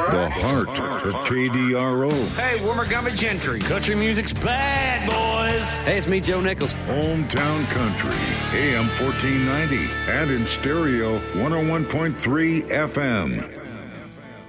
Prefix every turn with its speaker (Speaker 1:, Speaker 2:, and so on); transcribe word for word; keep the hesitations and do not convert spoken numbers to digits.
Speaker 1: The heart of K D R O.
Speaker 2: Hey, we're Montgomery Gentry. Country music's bad, boys.
Speaker 3: Hey, it's me, Joe Nichols.
Speaker 1: Hometown Country, A M fourteen ninety, and in stereo, one oh one point three F M.